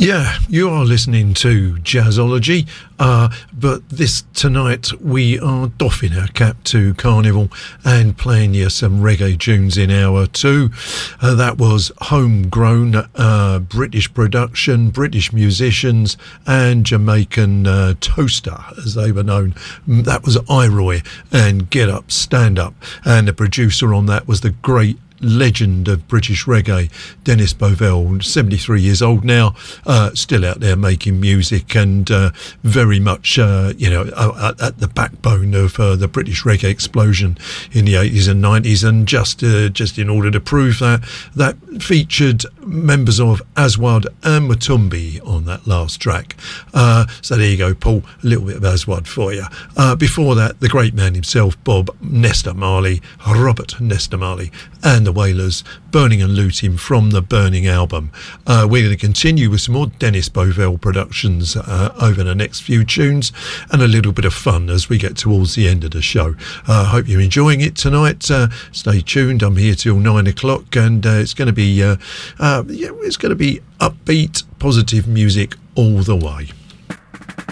Yeah, you are listening to Jazzology, but tonight we are doffing our cap to Carnival and playing you some reggae tunes in hour two. That was homegrown British production, British musicians and Jamaican toaster, as they were known. That was Iroy and Get Up, Stand Up, and the producer on that was the great legend of British reggae, Dennis Bovell, 73 years old now, still out there making music and very much, at the backbone of the British reggae explosion in the 80s and 90s. And just in order to prove that featured members of Aswad and Matumbi on that last track. So there you go, Paul, a little bit of Aswad for you. Before that, the great man himself, Bob Nesta Marley, Robert Nesta Marley, and the Wailers, Burning and Looting from the Burning album. We're going to continue with some more Dennis Bovell productions over the next few tunes and a little bit of fun as we get towards the end of the show. Hope you're enjoying it tonight. Stay tuned. I'm here till 9 o'clock and it's going to be upbeat, positive music all the way.